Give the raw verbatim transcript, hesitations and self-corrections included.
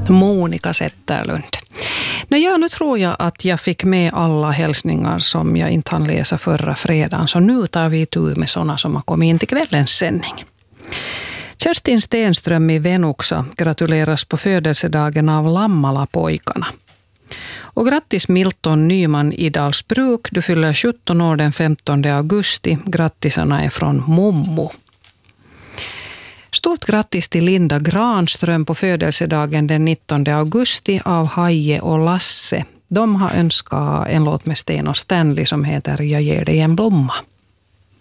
Monica Zetterlund. Nej, ja, nu tror jag att jag fick med alla hälsningar som jag inte hann läsa förra fredagen. Så nu tar vi tur med sådana som har kommit in till kvällens sändning. Kerstin Stenström i Venuksa gratuleras på födelsedagen av Lammala-pojkarna. Och grattis Milton Nyman i Dalsbruk. Du fyller sjutton år den femtonde augusti. Grattisarna är från Mommo. Stort grattis till Linda Granström på födelsedagen den nittonde augusti av Haje och Lasse. De har önskat en låt med Sten och Stanley som heter Jag ger dig en blomma.